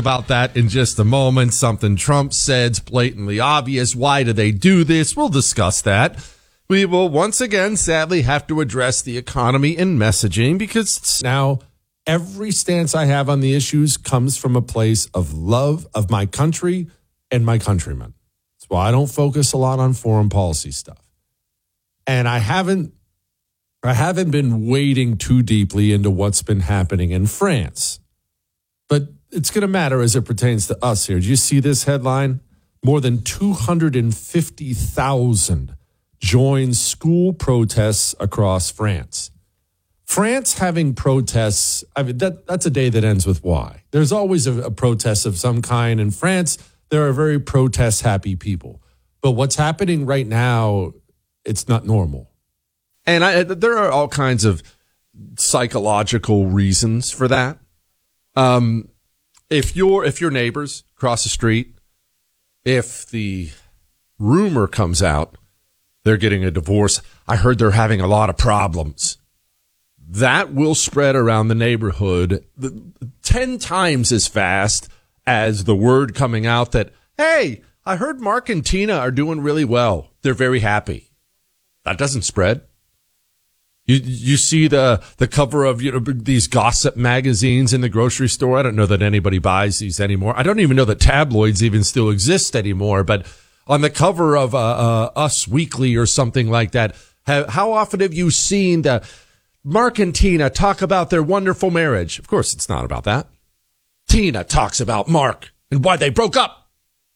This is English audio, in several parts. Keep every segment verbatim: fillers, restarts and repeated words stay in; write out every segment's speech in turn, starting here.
about that in just a moment. Something Trump said's blatantly obvious. Why do they do this? We'll discuss that. We will once again, sadly, have to address the economy and messaging because now every stance I have on the issues comes from a place of love of my country and my countrymen. That's why I don't focus a lot on foreign policy stuff. And I haven't I haven't been wading too deeply into what's been happening in France. But it's going to matter as it pertains to us here. Did you see this headline? More than two hundred fifty thousand join school protests across France. France having protests, I mean, that, that's a day that ends with Y. There's always a, a protest of some kind. In France, there are very protest-happy people. But what's happening right now, it's not normal. And I, there are all kinds of psychological reasons for that. Um, if your if your neighbors across the street, if the rumor comes out they're getting a divorce, I heard they're having a lot of problems, that will spread around the neighborhood ten times as fast as the word coming out that, hey, I heard Mark and Tina are doing really well. They're very happy. That doesn't spread. You you see the the cover of, you know, these gossip magazines in the grocery store. I don't know that anybody buys these anymore. I don't even know that tabloids even still exist anymore. But on the cover of uh, uh, Us Weekly or something like that, have, how often have you seen the Mark and Tina talk about their wonderful marriage? Of course, it's not about that. Tina talks about Mark and why they broke up.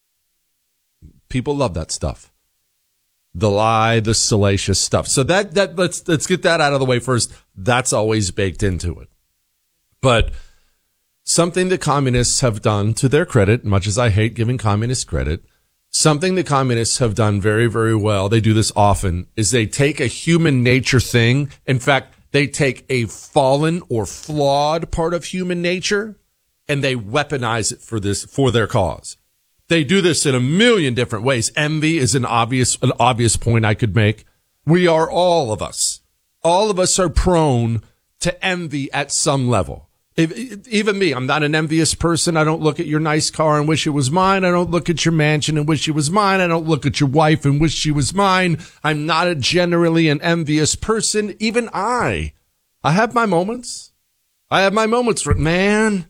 People love that stuff. The lie, the salacious stuff. So that, that, let's, let's get that out of the way first. That's always baked into it. But something the communists have done, to their credit, much as I hate giving communists credit, something the communists have done very, very well, they do this often, is they take a human nature thing. In fact, they take a fallen or flawed part of human nature and they weaponize it for this, for their cause. They do this in a million different ways. Envy is an obvious, an obvious point I could make. We are all of us. All of us are prone to envy at some level. If, even me, I'm not an envious person. I don't look at your nice car and wish it was mine. I don't look at your mansion and wish it was mine. I don't look at your wife and wish she was mine. I'm not a generally an envious person. Even I, I have my moments. I have my moments for, man,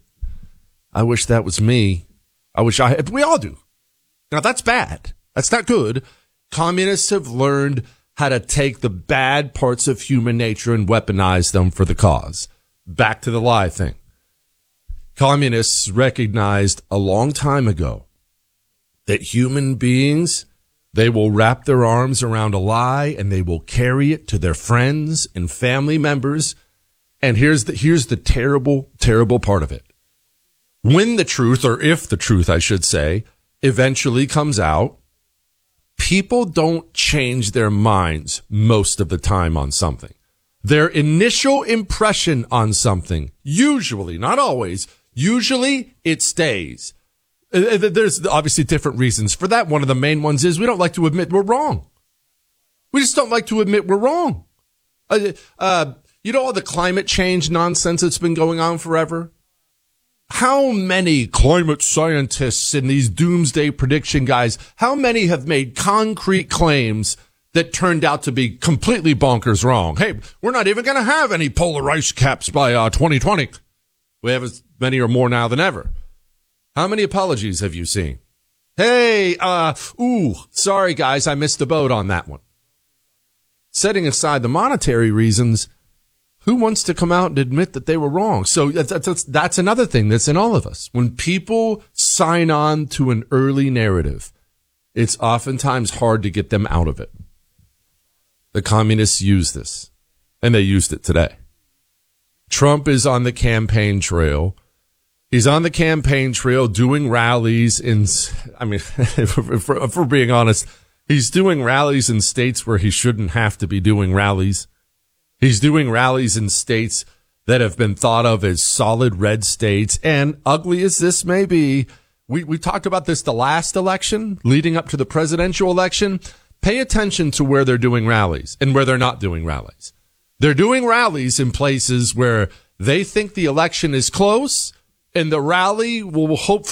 I wish that was me. I wish I had, we all do. Now that's bad. That's not good. Communists have learned how to take the bad parts of human nature and weaponize them for the cause. Back to the lie thing. Communists recognized a long time ago that human beings, they will wrap their arms around a lie and they will carry it to their friends and family members. And here's the, here's the terrible, terrible part of it. When the truth, or if the truth, I should say, eventually comes out, people don't change their minds most of the time on something. Their initial impression on something, usually, not always, usually it stays. There's obviously different reasons for that. One of the main ones is we don't like to admit we're wrong. We just don't like to admit we're wrong. Uh, uh, you know all the climate change nonsense that's been going on forever? How many climate scientists and these doomsday prediction guys, how many have made concrete claims that turned out to be completely bonkers wrong? Hey, we're not even going to have any polar ice caps by uh, twenty twenty. We have as many or more now than ever. How many apologies have you seen? Hey, uh, ooh, sorry guys, I missed the boat on that one. Setting aside the monetary reasons, who wants to come out and admit that they were wrong? So that's, that's, that's another thing that's in all of us. When people sign on to an early narrative, it's oftentimes hard to get them out of it. The communists use this, and they used it today. Trump is on the campaign trail. He's on the campaign trail doing rallies in, I mean, if, if, if we're being honest, he's doing rallies in states where he shouldn't have to be doing rallies. He's doing rallies in states that have been thought of as solid red states. And ugly as this may be, we, we talked about this the last election leading up to the presidential election. Pay attention to where they're doing rallies and where they're not doing rallies. They're doing rallies in places where they think the election is close and the rally will hopefully